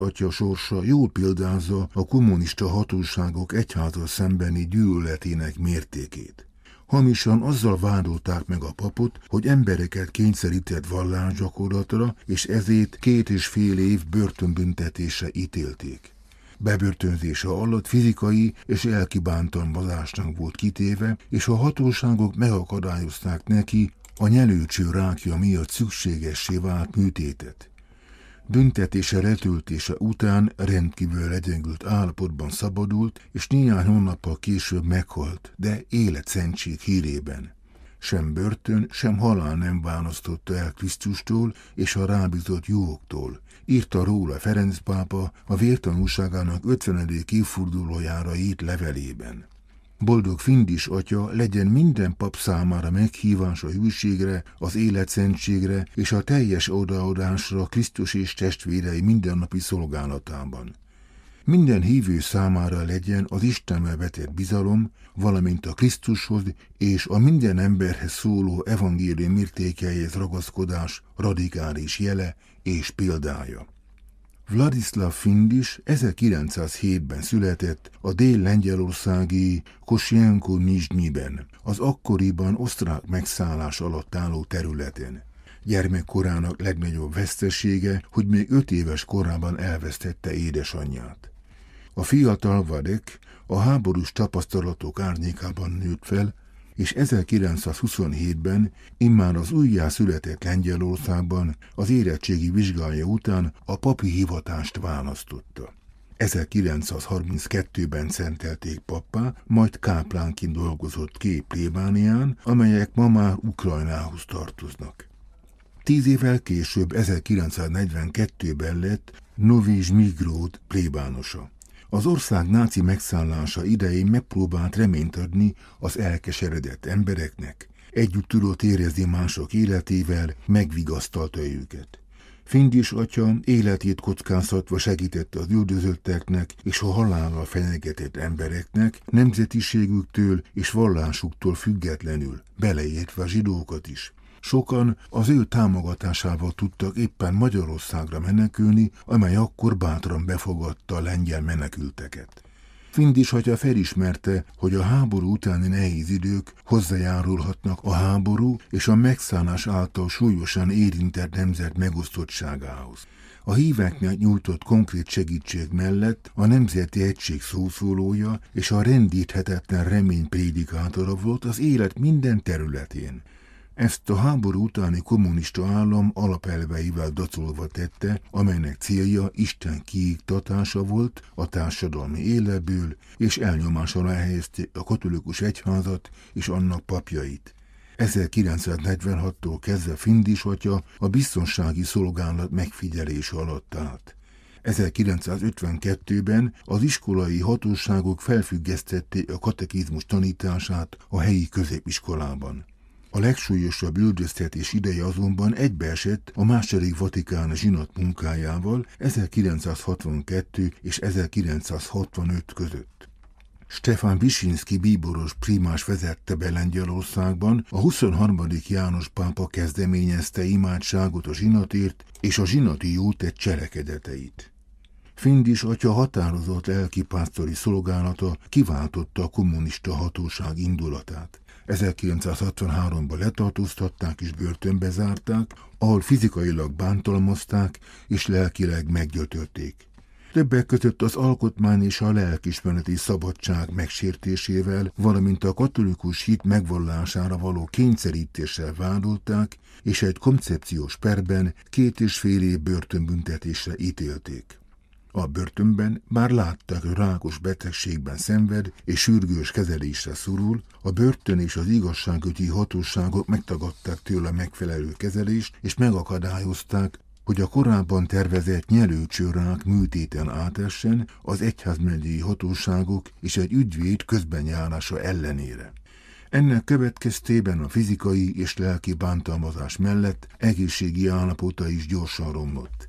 atya sorsa jól példázza a kommunista hatóságok egyházal szembeni gyűlöletének mértékét. Hamisan azzal vádolták meg a papot, hogy embereket kényszerített vallásgyakorlatra, és ezért 2,5 év börtönbüntetésre ítélték. Bebörtönzése alatt fizikai és lelki bántalmazásnak volt kitéve, és a hatóságok megakadályozták neki a nyelőcső rákja miatt szükségessé vált műtétet. Büntetése letöltése után rendkívül legyengült állapotban szabadult, és néhány hónappal később meghalt, de életszentség hírében. Sem börtön, sem halál nem választotta el Krisztustól és a rábízott juhoktól, írta róla Ferenc pápa a vértanúságának 50. évfordulójára írt levelében. Boldog Findis atya legyen minden pap számára meghívás a hűségre, az életszentségre és a teljes odaadásra Krisztus és testvérei mindennapi szolgálatában. Minden hívő számára legyen az Istenbe vetett bizalom, valamint a Krisztushoz és a minden emberhez szóló evangélium értékeihez ragaszkodás radikális jele és példája. Vladislav Findis 1907-ben született a dél-lengyelországi Kosienko-Nizsnyiben, az akkoriban osztrák megszállás alatt álló területen. Gyermekkorának legnagyobb vesztesége, hogy még 5 éves korában elvesztette édesanyját. A fiatal Vadek a háborús tapasztalatok árnyékában nőtt fel, és 1927-ben immár az újjászületett Lengyelországban az érettségi vizsgája után a papi hivatást választotta. 1932-ben szentelték pappá, majd káplánként dolgozott 2 plébánián, amelyek ma már Ukrajnához tartoznak. 10 évvel később 1942-ben lett Novi Zmigród plébánosa. Az ország náci megszállása idején megpróbált reményt adni az elkeseredett embereknek, együtt tudott érezni mások életével, megvigasztalta őket. Findis atya életét kockáztatva segítette az üldözötteknek és a halállal fenyegetett embereknek nemzetiségüktől és vallásuktól függetlenül, beleértve a zsidókat is. Sokan az ő támogatásával tudtak éppen Magyarországra menekülni, amely akkor bátran befogadta a lengyel menekülteket. Findis atya felismerte, hogy a háború utáni nehéz idők hozzájárulhatnak a háború és a megszállás által súlyosan érintett nemzet megosztottságához. A híveknek nyújtott konkrét segítség mellett a Nemzeti Egység szószólója és a rendíthetetlen remény prédikátora volt az élet minden területén. Ezt a háború utáni kommunista állam alapelveivel dacolva tette, amelynek célja Isten kiiktatása volt a társadalmi életből, és elnyomás alá helyezte a katolikus egyházat és annak papjait. 1946-tól kezdve Findis atya a biztonsági szolgálat megfigyelése alatt állt. 1952-ben az iskolai hatóságok felfüggesztették a katekizmus tanítását a helyi középiskolában. A legsúlyosabb üldöztetés ideje azonban egybeesett a II. Vatikán zsinat munkájával 1962 és 1965 között. Stefan Wyszynski bíboros primás vezette be Lengyelországban, a 23. János pápa kezdeményezte imádságot a zsinatért és a zsinati jótett cselekedeteit. Findis atya határozott lelkipásztori szolgálata kiváltotta a kommunista hatóság indulatát. 1963-ban letartóztatták és börtönbe zárták, ahol fizikailag bántalmazták és lelkileg meggyötörték. Többek között az alkotmány és a lelkiismereti szabadság megsértésével, valamint a katolikus hit megvallására való kényszerítéssel vádolták, és egy koncepciós perben 2,5 év börtönbüntetésre ítélték. A börtönben bár látták, hogy rákos betegségben szenved és sürgős kezelésre szorul, a börtön és az igazságügyi hatóságok megtagadták tőle a megfelelő kezelést, és megakadályozták, hogy a korábban tervezett nyelőcsőrák műtéten átessen az egyházmegyei hatóságok és egy ügyvéd közbenjárása ellenére. Ennek következtében a fizikai és lelki bántalmazás mellett egészségi állapota is gyorsan romlott.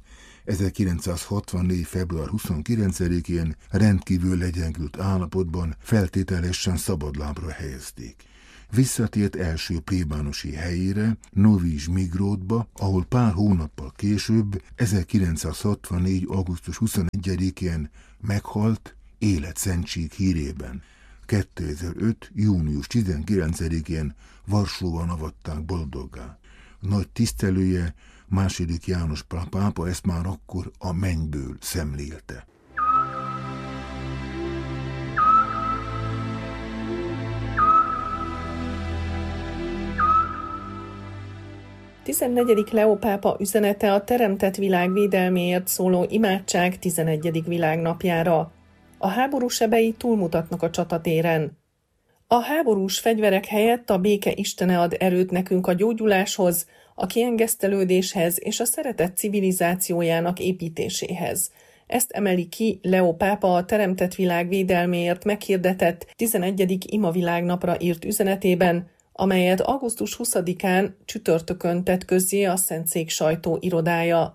1964. február 29-én rendkívül legyengült állapotban feltételesen szabadlábra helyezték. visszatért első plébánosi helyére, Novi Zsmigrodba, ahol pár hónappal később, 1964. augusztus 21-én meghalt életszentség hírében. 2005. június 19-én Varsóban avatták boldoggá. Nagy tisztelője, II. János Pál pápa ezt már akkor a mennyből szemlélte. Tizennegyedik Leó pápa üzenete a teremtett világ védelméért szóló imádság 11. világnapjára. A háború sebei túlmutatnak a csatatéren. A háborús fegyverek helyett a béke istene ad erőt nekünk a gyógyuláshoz, a kiengesztelődéshez és a szeretet civilizációjának építéséhez. Ezt emeli ki Leó pápa a teremtett világ védelméért meghirdetett 11. imavilágnapra írt üzenetében, amelyet augusztus 20-án csütörtökön tett közzé a Szentszék sajtó irodája.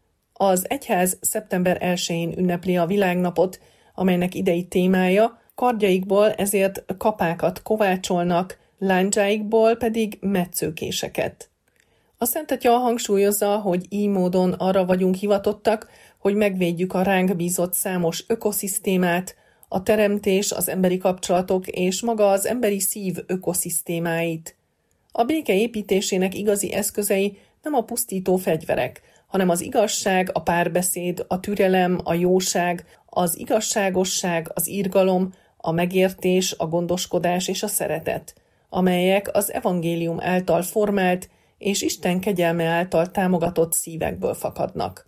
Az egyház szeptember 1-én ünnepli a világnapot, amelynek idei témája, kardjaikból ezért kapákat kovácsolnak, láncsáikból pedig metszőkéseket. A Szent Atya hangsúlyozza, hogy így módon arra vagyunk hivatottak, hogy megvédjük a ránk bízott számos ökoszisztémát, a teremtés, az emberi kapcsolatok és maga az emberi szív ökoszisztémáit. A béke építésének igazi eszközei nem a pusztító fegyverek, hanem az igazság, a párbeszéd, a türelem, a jóság, az igazságosság, az irgalom, a megértés, a gondoskodás és a szeretet, amelyek az evangélium által formált és Isten kegyelme által támogatott szívekből fakadnak.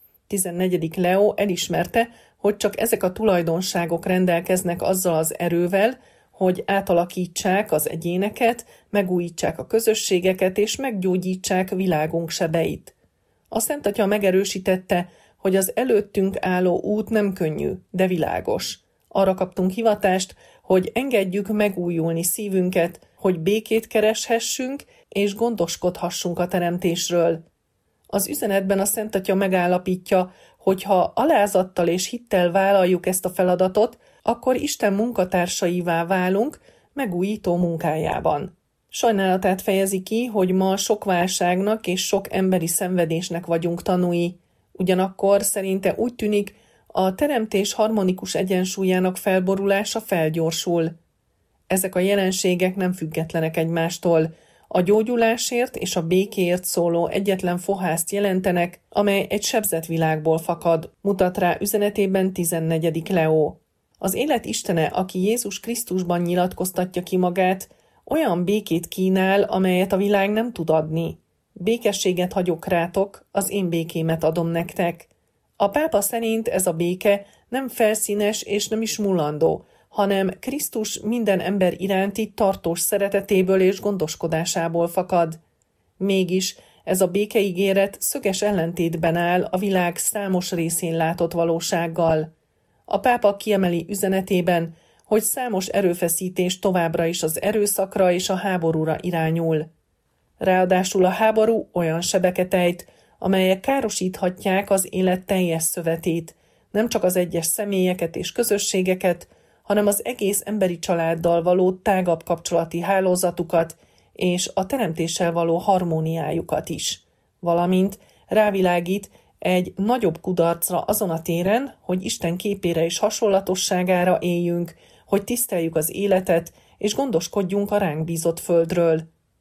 14. Leó elismerte, hogy csak ezek a tulajdonságok rendelkeznek azzal az erővel, hogy átalakítsák az egyéneket, megújítsák a közösségeket és meggyógyítsák világunk sebeit. A Szent Atya megerősítette, hogy az előttünk álló út nem könnyű, de világos. Arra kaptunk hivatást, hogy engedjük megújulni szívünket, hogy békét kereshessünk és gondoskodhassunk a teremtésről. Az üzenetben a Szent Atya megállapítja, hogy ha alázattal és hittel vállaljuk ezt a feladatot, akkor Isten munkatársaivá válunk megújító munkájában. Sajnálatát fejezi ki, hogy ma sok válságnak és sok emberi szenvedésnek vagyunk tanúi. Ugyanakkor szerinte úgy tűnik, a teremtés harmonikus egyensúlyának felborulása felgyorsul. Ezek a jelenségek nem függetlenek egymástól. A gyógyulásért és a békéért szóló egyetlen fohászt jelentenek, amely egy sebzett világból fakad, mutat rá üzenetében 14. Leó. Az élet istene, aki Jézus Krisztusban nyilatkoztatja ki magát, olyan békét kínál, amelyet a világ nem tud adni. Békességet hagyok rátok, az én békémet adom nektek. A pápa szerint ez a béke nem felszínes és nem is mullandó, hanem Krisztus minden ember iránti tartós szeretetéből és gondoskodásából fakad. Mégis ez a békeígéret szöges ellentétben áll a világ számos részén látott valósággal. A pápa kiemeli üzenetében, hogy számos erőfeszítés továbbra is az erőszakra és a háborúra irányul. Ráadásul a háború olyan sebeket ejt, amelyek károsíthatják az élet teljes szövetét, nem csak az egyes személyeket és közösségeket, hanem az egész emberi családdal való tágabb kapcsolati hálózatukat és a teremtéssel való harmóniájukat is, valamint rávilágít egy nagyobb kudarcra azon a téren, hogy Isten képére és hasonlatosságára éljünk, hogy tiszteljük az életet és gondoskodjunk a ránk bízott földről.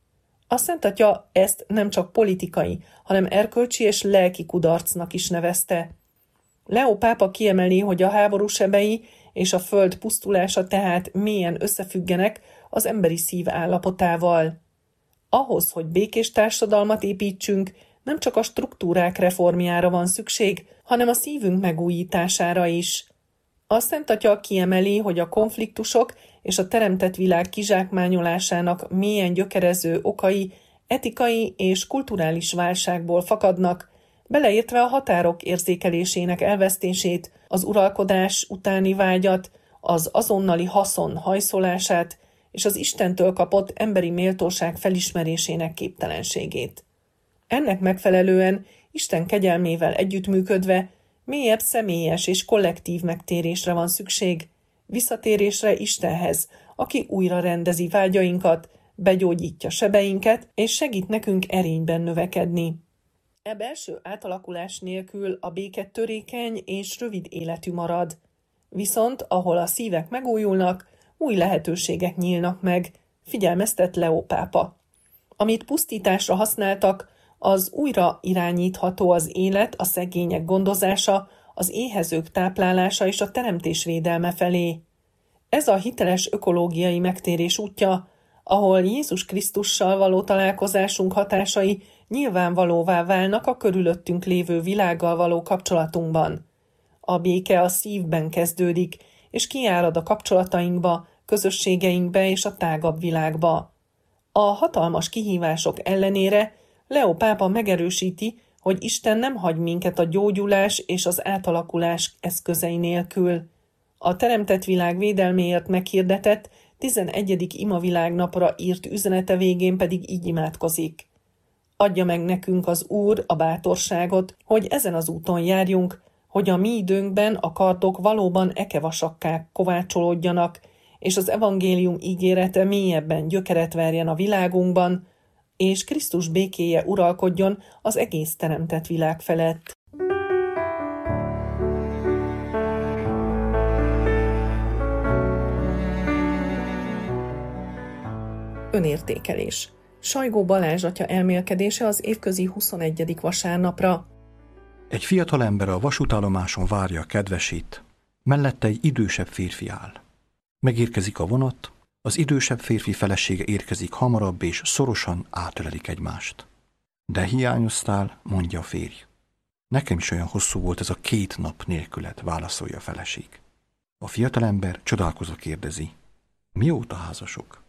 A Szent Atya ezt nem csak politikai, hanem erkölcsi és lelki kudarcnak is nevezte. Leó pápa kiemeli, hogy a háború sebei és a föld pusztulása tehát mélyen összefüggenek az emberi szív állapotával. Ahhoz, hogy békés társadalmat építsünk, nem csak a struktúrák reformjára van szükség, hanem a szívünk megújítására is. A Szent Atya kiemeli, hogy a konfliktusok és a teremtett világ kizsákmányolásának mélyen gyökerező okai etikai és kulturális válságból fakadnak, beleértve a határok érzékelésének elvesztését, az uralkodás utáni vágyat, az azonnali haszon hajszolását és az Istentől kapott emberi méltóság felismerésének képtelenségét. Ennek megfelelően Isten kegyelmével együttműködve mélyebb személyes és kollektív megtérésre van szükség, visszatérésre Istenhez, aki újra rendezi vágyainkat, begyógyítja sebeinket, és segít nekünk erényben növekedni. E belső átalakulás nélkül a béke törékeny és rövid életű marad. Viszont, ahol a szívek megújulnak, új lehetőségek nyílnak meg, figyelmeztet Leó pápa. Amit pusztításra használtak, az újra irányítható az élet, a szegények gondozása, az éhezők táplálása és a teremtés védelme felé. Ez a hiteles ökológiai megtérés útja, ahol Jézus Krisztussal való találkozásunk hatásai nyilvánvalóvá válnak a körülöttünk lévő világgal való kapcsolatunkban. A béke a szívben kezdődik, és kiárad a kapcsolatainkba, közösségeinkbe és a tágabb világba. A hatalmas kihívások ellenére Leó pápa megerősíti, hogy Isten nem hagy minket a gyógyulás és az átalakulás eszközei nélkül. A teremtett világ védelméért meghirdetett 11. imavilágnapra írt üzenete végén pedig így imádkozik. Adja meg nekünk az Úr a bátorságot, hogy ezen az úton járjunk, hogy a mi időnkben a kardok valóban ekevasakká kovácsolódjanak, és az evangélium ígérete mélyebben gyökeret verjen a világunkban, és Krisztus békéje uralkodjon az egész teremtett világ felett. Önértékelés. Sajgó Balázs atya elmélkedése az évközi 21. vasárnapra. Egy fiatal ember a vasútállomáson várja a kedvesét, mellette egy idősebb férfi áll. Megérkezik a vonat, az idősebb férfi felesége érkezik hamarabb, és szorosan átölelik egymást. De hiányoztál, mondja a férj. Nekem is olyan hosszú volt ez a 2 nap nélküled, válaszolja a feleség. A fiatalember csodálkozva kérdezi. Mióta házasok?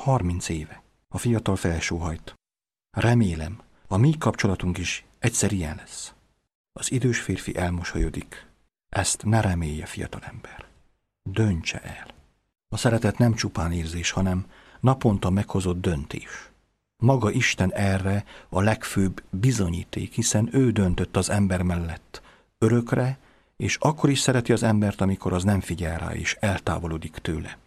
30 éve. A fiatal felsóhajt. Remélem, a mi kapcsolatunk is egyszer ilyen lesz. Az idős férfi elmosolyodik. Ezt ne remélje, fiatalember. Döntse el. A szeretet nem csupán érzés, hanem naponta meghozott döntés. Maga Isten erre a legfőbb bizonyíték, hiszen ő döntött az ember mellett örökre, és akkor is szereti az embert, amikor az nem figyel rá és eltávolodik tőle.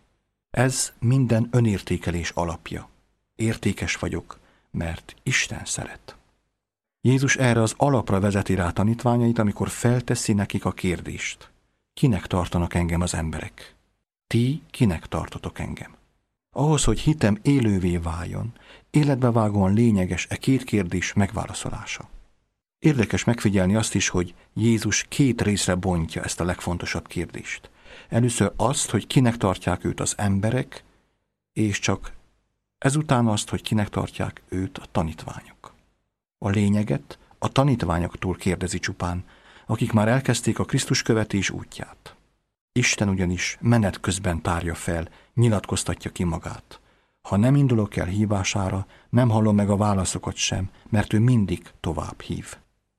Ez minden önértékelés alapja. Értékes vagyok, mert Isten szeret. Jézus erre az alapra vezeti rá tanítványait, amikor felteszi nekik a kérdést. Kinek tartanak engem az emberek? Ti kinek tartotok engem? Ahhoz, hogy hitem élővé váljon, életbevágóan lényeges e 2 kérdés megválaszolása. Érdekes megfigyelni azt is, hogy Jézus 2 részre bontja ezt a legfontosabb kérdést. Először azt, hogy kinek tartják őt az emberek, és csak ezután azt, hogy kinek tartják őt a tanítványok. A lényeget a tanítványoktól kérdezi csupán, akik már elkezdték a Krisztus követés útját. Isten ugyanis menet közben tárja fel, nyilatkoztatja ki magát. Ha nem indulok el hívására, nem hallom meg a válaszokat sem, mert ő mindig tovább hív.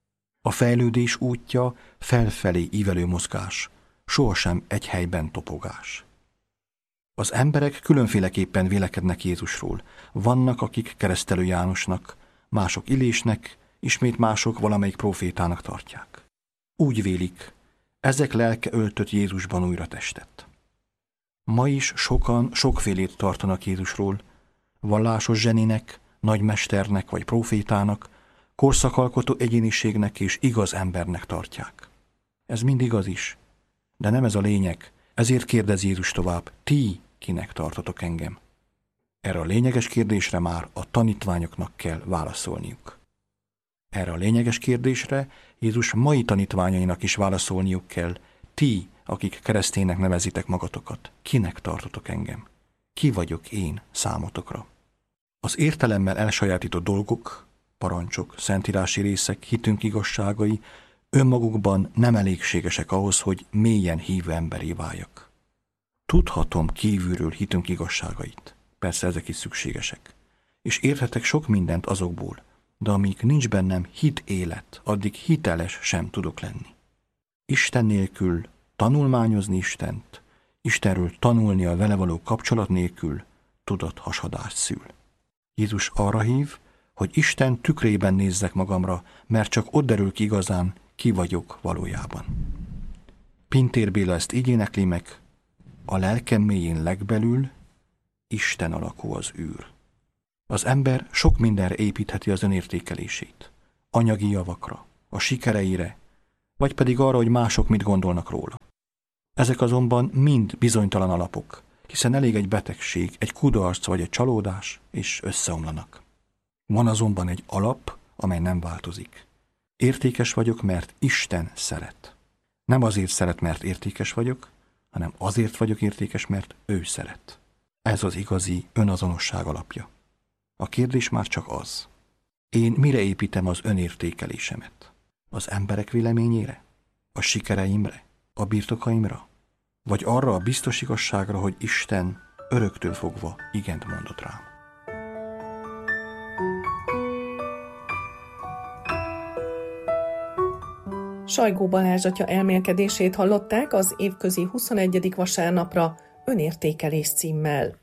A fejlődés útja felfelé ívelő mozgás, sohasem egy helyben topogás. Az emberek különféleképpen vélekednek Jézusról. Vannak, akik Keresztelő Jánosnak, mások Illésnek, ismét mások valamelyik prófétának tartják. Úgy vélik, ezek lelke öltött Jézusban újra testet. Ma is sokan sokfélét tartanak Jézusról, vallásos zseninek, nagymesternek vagy prófétának, korszakalkotó egyéniségnek és igaz embernek tartják. Ez mind igaz is, de nem ez a lényeg, ezért kérdez Jézus tovább, ti kinek tartotok engem? Erre a lényeges kérdésre már a tanítványoknak kell válaszolniuk. Erre a lényeges kérdésre Jézus mai tanítványainak is válaszolniuk kell, ti, akik kereszténynek nevezitek magatokat, kinek tartotok engem? Ki vagyok én számotokra? Az értelemmel elsajátított dolgok, parancsok, szentírási részek, hitünk igazságai önmagukban nem elégségesek ahhoz, hogy mélyen hívő emberé váljak. Tudhatom kívülről hitünk igazságait, persze ezek is szükségesek, és érthetek sok mindent azokból, de amíg nincs bennem hit élet, addig hiteles sem tudok lenni. Isten nélkül tanulmányozni Istent, Istenről tanulni a vele való kapcsolat nélkül tudathasadást szül. Jézus arra hív, hogy Isten tükrében nézzek magamra, mert csak ott derül ki igazán, ki vagyok valójában. Pintér Béla ezt így énekli meg, a lelkem mélyén legbelül, Isten alakú az űr. Az ember sok mindenre építheti az önértékelését. Anyagi javakra, a sikereire, vagy pedig arra, hogy mások mit gondolnak róla. Ezek azonban mind bizonytalan alapok, hiszen elég egy betegség, egy kudarc vagy egy csalódás, és összeomlanak. Van azonban egy alap, amely nem változik. Értékes vagyok, mert Isten szeret. Nem azért szeret, mert értékes vagyok, hanem azért vagyok értékes, mert ő szeret. Ez az igazi önazonosság alapja. A kérdés már csak az. Én mire építem az önértékelésemet? Az emberek véleményére? A sikereimre? A birtokaimra? Vagy arra a biztos igazságra, hogy Isten öröktől fogva igent mondott rám? Sajgó Balázs atya elmélkedését hallották az évközi 21. vasárnapra önértékelés címmel.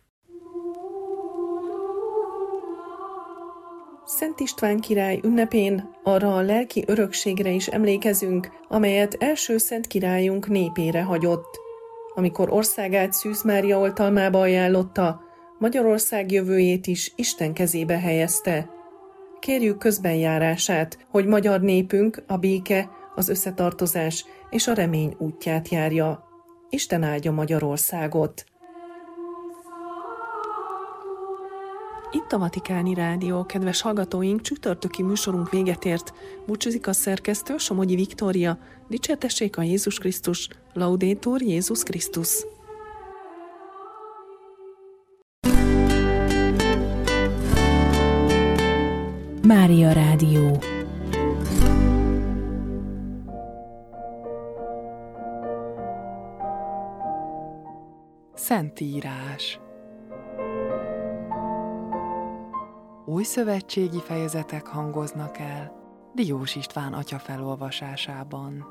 Szent István király ünnepén arra a lelki örökségre is emlékezünk, amelyet első szent királyunk népére hagyott. Amikor országát Szűz Mária oltalmába ajánlotta, Magyarország jövőjét is Isten kezébe helyezte. Kérjük közbenjárását, hogy magyar népünk a béke, az összetartozás és a remény útját járja. Isten áldja Magyarországot! Itt a Vatikáni Rádió, kedves hallgatóink, csütörtöki műsorunk véget ért. Búcsúzik a szerkesztő, Somogyi Viktória. Dicsértessék a Jézus Krisztus, Laudetur Jézus Krisztus. Mária Rádió. Szentírás. Új szövetségi fejezetek hangoznak el Diós István atya felolvasásában.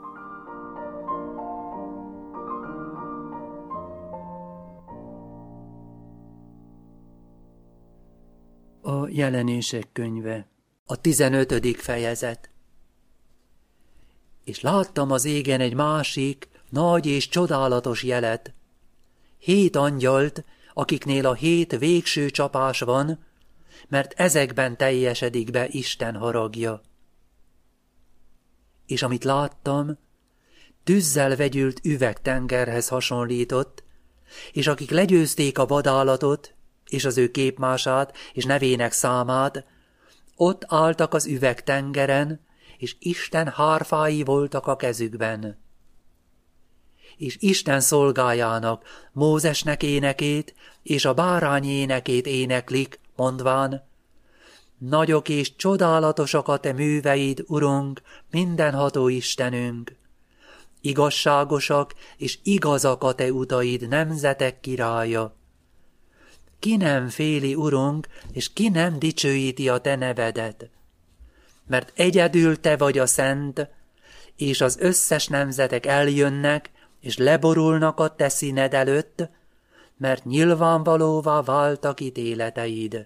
A Jelenések könyve, a 15. fejezet. És láttam az égen egy másik, nagy és csodálatos jelet. 7 angyalt, akiknél a 7 végső csapás van, mert ezekben teljesedik be Isten haragja. És amit láttam, tűzzel vegyült üvegtengerhez hasonlított, és akik legyőzték a vadállatot, és az ő képmását, és nevének számát, ott álltak az üvegtengeren, és Isten hárfái voltak a kezükben. És Isten szolgájának, Mózesnek énekét, és a bárány énekét éneklik, mondván: nagyok és csodálatosak a te műveid, Urunk, mindenható Istenünk. Igazságosak és igazak a te utaid, nemzetek királya. Ki nem féli, Urunk, és ki nem dicsőíti a te nevedet? Mert egyedül te vagy a szent, és az összes nemzetek eljönnek, és leborulnak a te színed előtt, mert nyilvánvalóvá váltak ítéleteid.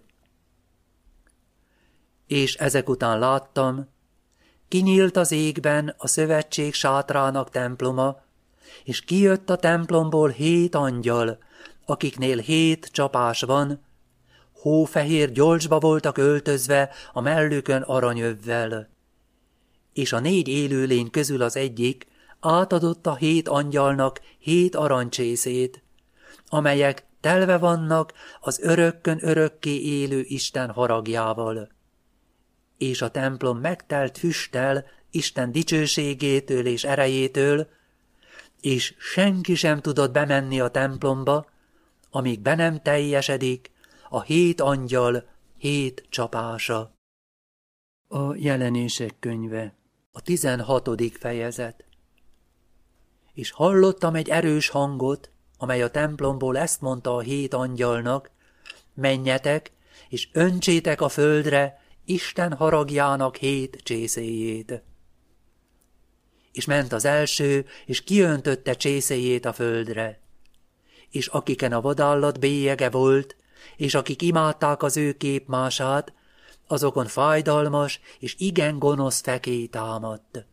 És ezek után láttam, kinyílt az égben a szövetség sátrának temploma, és kijött a templomból 7 angyal, akiknél 7 csapás van, hófehér gyolcsba voltak öltözve a mellükön aranyövvel. És a 4 élőlény közül az egyik átadott a 7 angyalnak 7 arancsészét, amelyek telve vannak az örökkön örökké élő Isten haragjával. És a templom megtelt füsttel Isten dicsőségétől és erejétől, és senki sem tudott bemenni a templomba, amíg be nem teljesedik a 7 angyal 7 csapása. A Jelenések könyve, a 16. fejezet. És hallottam egy erős hangot, amely a templomból ezt mondta a 7 angyalnak: menjetek, és öntsétek a földre Isten haragjának 7 csészéjét. És ment az első, és kiöntötte csészéjét a földre. És akiken a vadállat bélyege volt, és akik imádták az ő képmását, azokon fájdalmas és igen gonosz fekély támadt.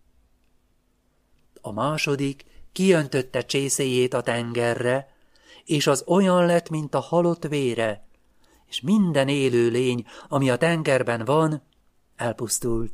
A második kiöntötte csészéjét a tengerre, és az olyan lett, mint a halott vére, és minden élő lény, ami a tengerben van, elpusztult.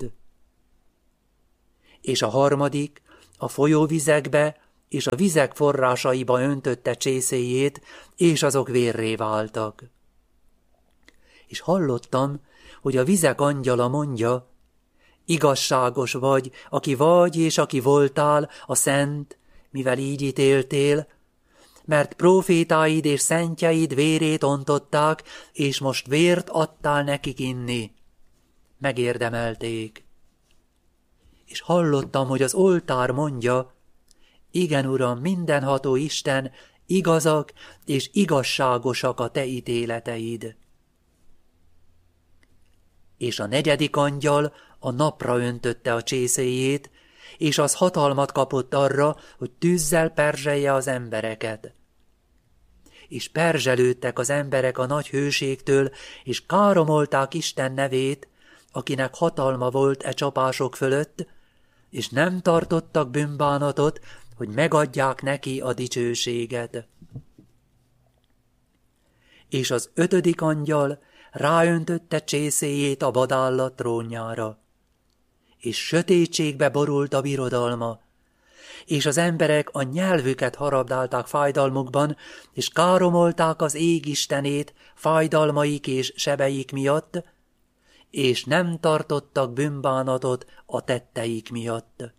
És a harmadik a folyóvizekbe és a vizek forrásaiba öntötte csészéjét, és azok vérré váltak. És hallottam, hogy a vizek angyala mondja, igazságos vagy és aki voltál, a szent, mivel így ítéltél, mert prófétáid és szentjeid vérét ontották, és most vért adtál nekik inni. Megérdemelték. És hallottam, hogy az oltár mondja, igen, Uram, mindenható Isten, igazak és igazságosak a te ítéleteid. És a negyedik angyal a napra öntötte a csészéjét, és az hatalmat kapott arra, hogy tűzzel perzselje az embereket. És perzselődtek az emberek a nagy hőségtől, és káromolták Isten nevét, akinek hatalma volt e csapások fölött, és nem tartottak bűnbánatot, hogy megadják neki a dicsőséget. És az ötödik angyal ráöntötte csészéjét a vadállat trónjára, és sötétségbe borult a birodalma, és az emberek a nyelvüket harabdálták fájdalmukban, és káromolták az ég istenét fájdalmaik és sebeik miatt, és nem tartottak bűnbánatot a tetteik miatt.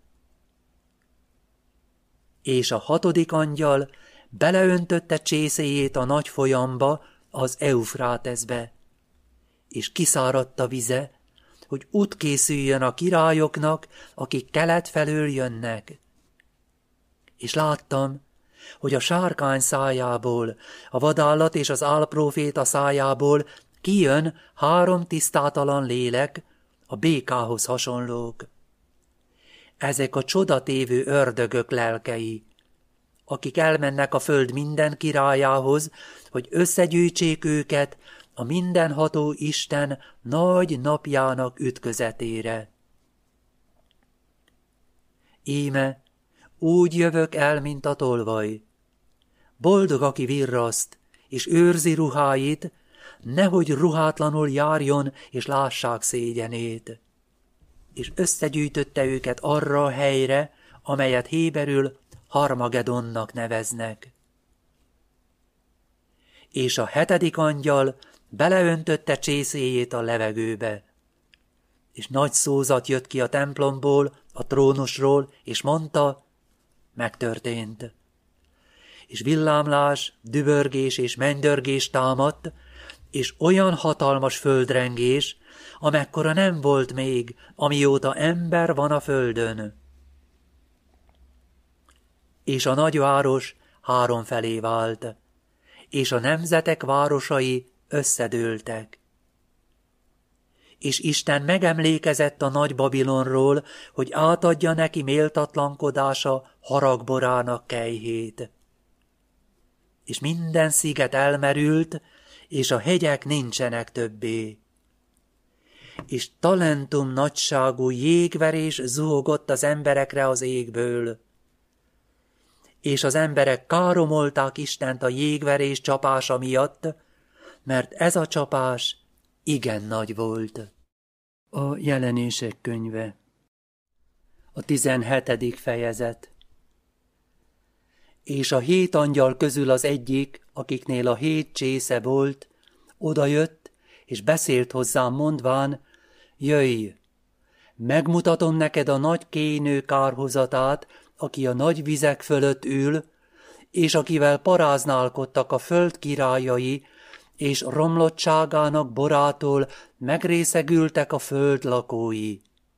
És a hatodik angyal beleöntötte csészéjét a nagy folyamba, az Eufráteszbe, és kiszáradt a vize, hogy út készüljön a királyoknak, akik kelet felől jönnek. És láttam, hogy a sárkány szájából, a vadállat és az álpróféta szájából kijön 3 tisztátalan lélek, a békához hasonlók. Ezek a csodatévő ördögök lelkei, akik elmennek a föld minden királyához, hogy összegyűjtsék őket a mindenható Isten nagy napjának ütközetére. Íme, úgy jövök el, mint a tolvaj. Boldog, aki virraszt, és őrzi ruháit, nehogy ruhátlanul járjon, és lássák szégyenét. És összegyűjtötte őket arra a helyre, amelyet héberül Harmagedonnak neveznek. És a hetedik angyal beleöntötte csészéjét a levegőbe. És nagy szózat jött ki a templomból, a trónusról, és mondta, megtörtént. És villámlás, dübörgés és mennydörgés támadt, és olyan hatalmas földrengés, amekkora nem volt még, amióta ember van a földön. És a nagyváros 3 felé vált, és a nemzetek városai összedőltek. És Isten megemlékezett a nagy Babilonról, hogy átadja neki méltatlankodása haragborának kelyhét. És minden sziget elmerült, és a hegyek nincsenek többé. És talentum nagyságú jégverés zuhogott az emberekre az égből. És az emberek káromolták Istent a jégverés csapása miatt, mert ez a csapás igen nagy volt. A Jelenések könyve. A 17. fejezet. És a 7 angyal közül az egyik, akiknél a 7 csésze volt, odajött, és beszélt hozzám mondván, jöjj, megmutatom neked a nagy kénő kárhozatát, aki a nagy vizek fölött ül, és akivel paráználkodtak a föld királyai, és romlottságának borától megrészegültek a föld lakói.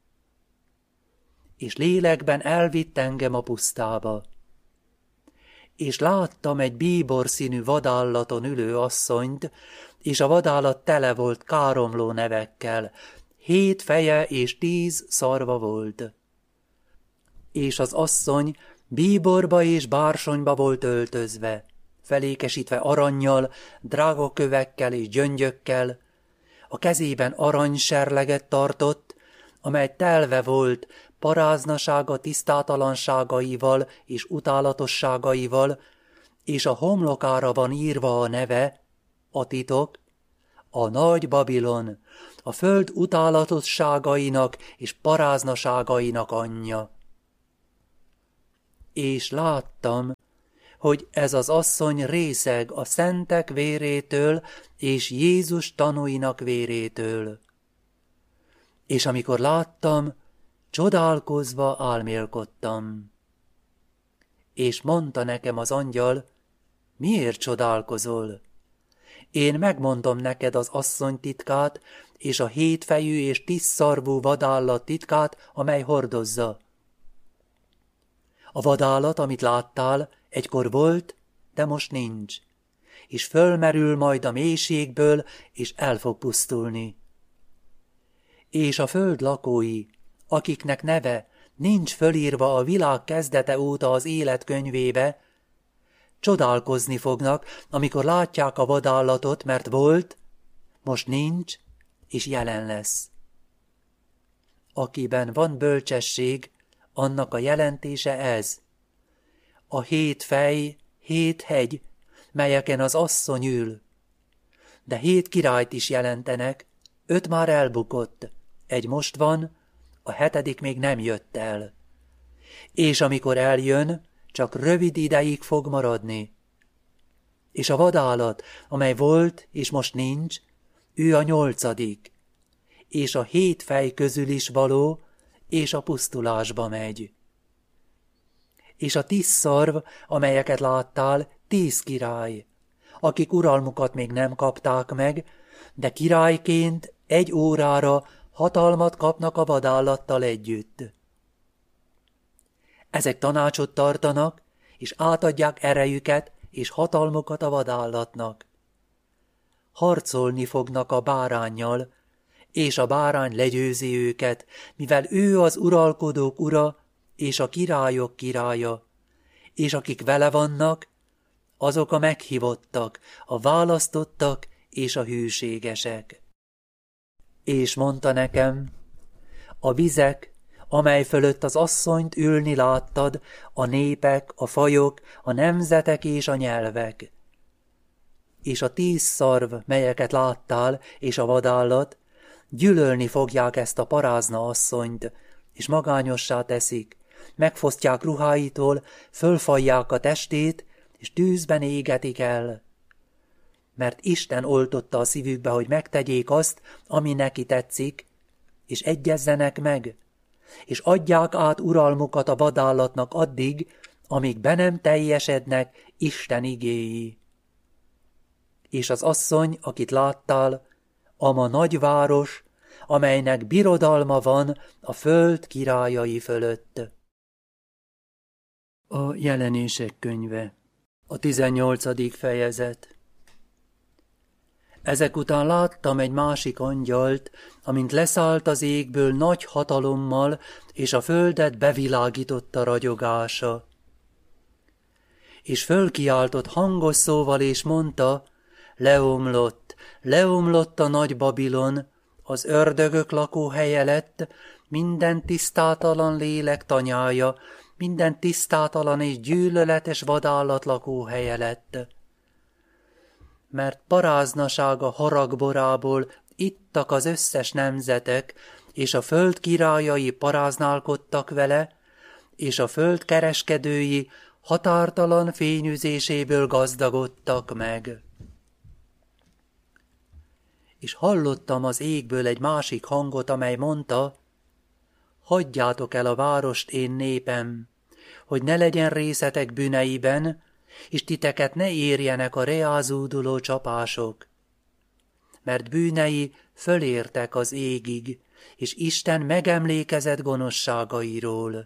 És lélekben elvitt engem a pusztába. És láttam egy bíborszínű vadállaton ülő asszonyt, és a vadállat tele volt káromló nevekkel, 7 feje és 10 szarva volt. És az asszony bíborba és bársonyba volt öltözve, felékesítve arannyal, drágakövekkel és gyöngyökkel, a kezében aranyserleget tartott, amely telve volt paráznasága tisztátalanságaival és utálatosságaival, és a homlokára van írva a neve, a titok, a nagy Babilon, a föld utálatosságainak és paráznaságainak anyja. És láttam, hogy ez az asszony részeg a szentek vérétől és Jézus tanúinak vérétől. És amikor láttam, csodálkozva álmélkodtam. És mondta nekem az angyal, miért csodálkozol? Én megmondom neked az asszony titkát, és a 7 fejű és 10 szarvú vadállat titkát, amely hordozza. A vadállat, amit láttál, egykor volt, de most nincs, és fölmerül majd a mélységből, és el fog pusztulni. És a föld lakói, akiknek neve nincs fölírva a világ kezdete óta az élet könyvébe, csodálkozni fognak, amikor látják a vadállatot, mert volt, most nincs, és jelen lesz. Akiben van bölcsesség, annak a jelentése ez. A 7 fej, 7 hegy, melyeken az asszony ül. De 7 királyt is jelentenek, 5 már elbukott, 1 most van, a 7. még nem jött el. És amikor eljön, csak rövid ideig fog maradni. És a vadállat, amely volt és most nincs, ő a 8. és a 7 fej közül is való, és a pusztulásba megy. És a 10 szarv, amelyeket láttál, 10 király, akik uralmukat még nem kapták meg, de királyként 1 órára hatalmat kapnak a vadállattal együtt. Ezek tanácsot tartanak, és átadják erejüket és hatalmukat a vadállatnak. Harcolni fognak a báránnyal, és a bárány legyőzi őket, mivel ő az uralkodók ura, és a királyok királya, és akik vele vannak, azok a meghívottak, a választottak és a hűségesek. És mondta nekem, a vizek, amely fölött az asszonyt ülni láttad, a népek, a fajok, a nemzetek és a nyelvek. És a 10 szarv, melyeket láttál, és a vadállat, gyűlölni fogják ezt a parázna asszonyt, és magányossá teszik, megfosztják ruháitól, fölfajják a testét, és tűzben égetik el. Mert Isten oltotta a szívükbe, hogy megtegyék azt, ami neki tetszik, és egyezzenek meg, és adják át uralmukat a vadállatnak addig, amíg be nem teljesednek Isten igéi. És az asszony, akit láttál, ama nagyváros, amelynek birodalma van a föld királyai fölött. A Jelenések könyve, a 18. fejezet. Ezek után láttam egy másik angyalt, amint leszállt az égből nagy hatalommal, és a földet bevilágította ragyogása. És fölkiáltott hangos szóval, és mondta, leomlott a nagy Babilon, az ördögök lakóhelye lett, minden tisztátalan lélek tanyája, minden tisztátalan és gyűlöletes vadállat lakóhelye lett. Mert paráznasága haragborából ittak az összes nemzetek, és a föld királyai paráználkodtak vele, és a föld kereskedői határtalan fényűzéséből gazdagodtak meg. És hallottam az égből egy másik hangot, amely mondta, hagyjátok el a várost, én népem, hogy ne legyen részetek bűneiben, és titeket ne érjenek a reázúduló csapások. Mert bűnei fölértek az égig, és Isten megemlékezett gonoszságairól.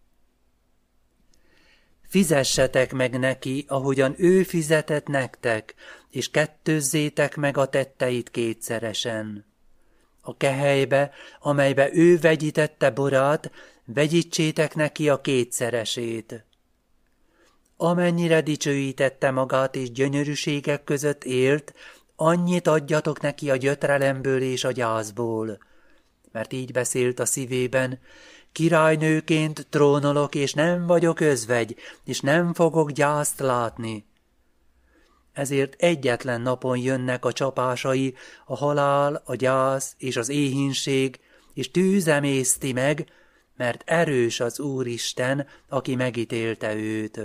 Fizessetek meg neki, ahogyan ő fizetett nektek, és kettőzzétek meg a tetteit kétszeresen. A kehelybe, amelybe ő vegyítette borát, vegyítsétek neki a kétszeresét. Amennyire dicsőítette magát és gyönyörűségek között élt, annyit adjatok neki a gyötrelemből és a gyászból. Mert így beszélt a szívében, királynőként trónolok, és nem vagyok özvegy, és nem fogok gyászt látni. ezért egyetlen napon jönnek a csapásai, a halál, a gyász és az éhínség, és tűz emészti meg, mert erős az Úristen, aki megítélte őt.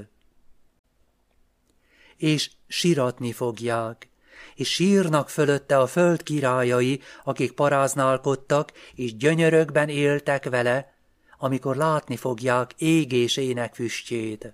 És siratni fogják, és sírnak fölötte a föld királyai, akik paráználkodtak, és gyönyörökben éltek vele, amikor látni fogják égésének füstjét.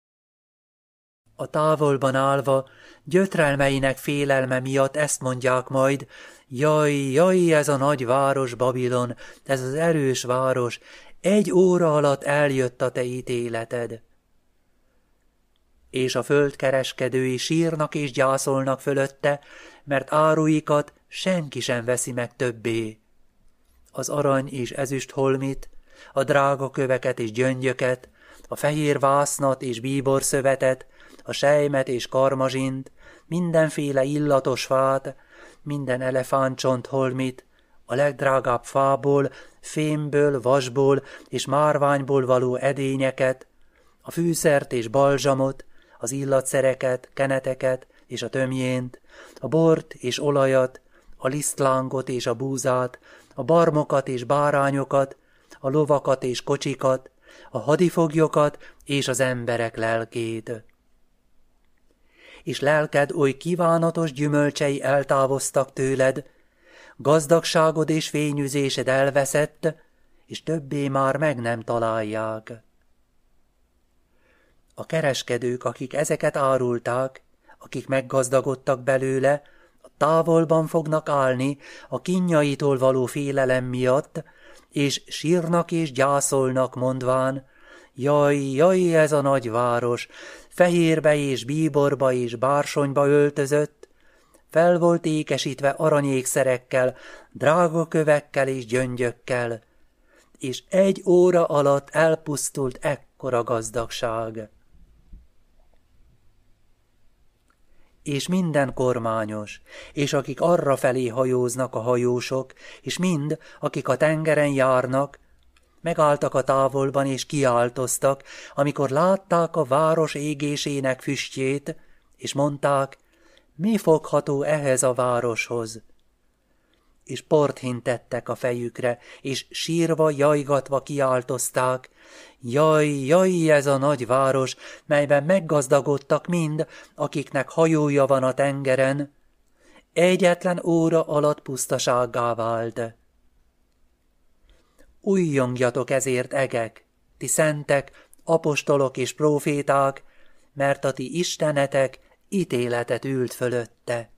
A távolban állva, gyötrelmeinek félelme miatt ezt mondják majd, jaj, jaj, ez a nagy város Babilon, ez az erős város, 1 óra alatt eljött a te ítéleted. És a földkereskedői sírnak és gyászolnak fölötte, mert áruikat senki sem veszi meg többé. Az arany és ezüst holmit, a drága köveket és gyöngyöket, a fehér vásznat és bíborszövetet, a selymet és karmazsint, mindenféle illatos fát, minden elefántcsont holmit, a legdrágább fából, fémből, vasból és márványból való edényeket, a fűszert és balzsamot, az illatszereket, keneteket és a tömjént, a bort és olajat, a lisztlángot és a búzát, a barmokat és bárányokat, a lovakat és kocsikat, a hadifoglyokat és az emberek lelkét. És lelked oly kívánatos gyümölcsei eltávoztak tőled, gazdagságod és fényűzésed elveszett, és többé már meg nem találják. A kereskedők, akik ezeket árulták, akik meggazdagodtak belőle, a távolban fognak állni a kínjaitól való félelem miatt, és sírnak és gyászolnak, mondván, jaj, jaj, ez a nagy város, fehérbe és bíborba és bársonyba öltözött, fel volt ékesítve aranyékszerekkel, drága kövekkel és gyöngyökkel, és 1 óra alatt elpusztult ekkora gazdagság. És minden kormányos, és akik arrafelé hajóznak a hajósok, és mind, akik a tengeren járnak, megálltak a távolban és kiáltoztak, amikor látták a város égésének füstjét, és mondták, mi fogható ehhez a városhoz? És port hintettek a fejükre, és sírva, jajgatva kiáltozták, jaj, jaj, ez a nagy város, melyben meggazdagodtak mind, akiknek hajója van a tengeren, egyetlen óra alatt pusztasággá vált. Újjongjatok ezért, egek, ti szentek, apostolok és próféták, mert a ti istenetek ítéletet ült fölötte.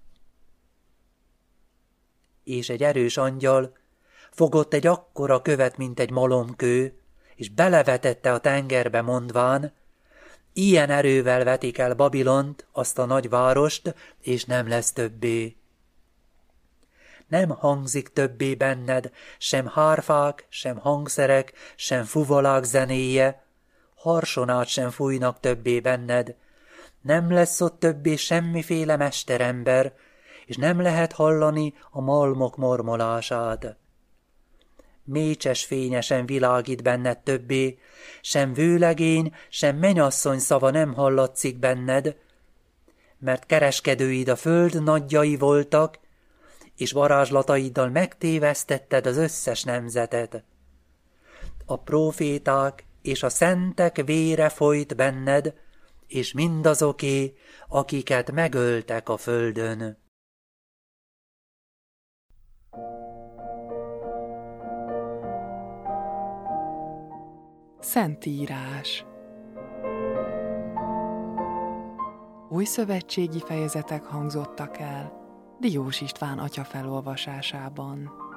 És egy erős angyal fogott egy akkora követ, mint egy malomkő, és belevetette a tengerbe, mondván, ilyen erővel vetik el Babilont, azt a nagy várost, és nem lesz többé. Nem hangzik többé benned sem hárfák, sem hangszerek, sem fuvalák zenéje, harsonát sem fújnak többé benned, nem lesz ott többé semmiféle mesterember, és nem lehet hallani a malmok mormolását. Mécses fényesen világít benned többé, sem vőlegény, sem menyasszony szava nem hallatszik benned, mert kereskedőid a föld nagyjai voltak, és varázslataiddal megtévesztetted az összes nemzetet. A próféták és a szentek vére folyt benned, és mindazoké, akiket megöltek a földön. Szentírás. Újszövetségi fejezetek hangzottak el Diós István atya felolvasásában.